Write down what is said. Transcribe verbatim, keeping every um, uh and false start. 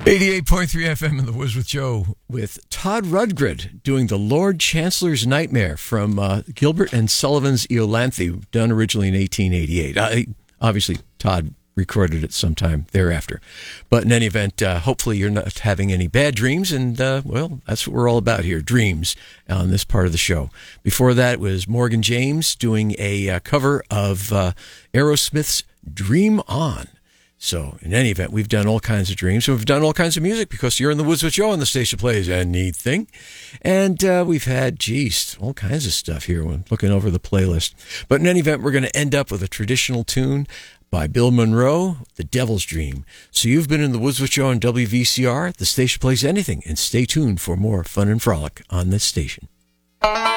eighty-eight point three F M in the Woods with Joe, with Todd Rundgren doing The Lord Chancellor's Nightmare from uh, Gilbert and Sullivan's Iolanthe, done originally in eighteen eighty-eight. Uh, obviously, Todd recorded it sometime thereafter. But in any event, uh, hopefully you're not having any bad dreams, and, uh, well, that's what we're all about here, dreams, on this part of the show. Before that was Morgan James doing a uh, cover of uh, Aerosmith's Dream On. So, in any event, we've done all kinds of dreams. We've done all kinds of music because you're in the Woods with Joe, and the station plays anything. And uh, we've had, geez, all kinds of stuff here when looking over the playlist. But in any event, we're going to end up with a traditional tune by Bill Monroe, The Devil's Dream. So you've been in the Woods with Joe on W V C R. The station plays anything. And stay tuned for more fun and frolic on this station.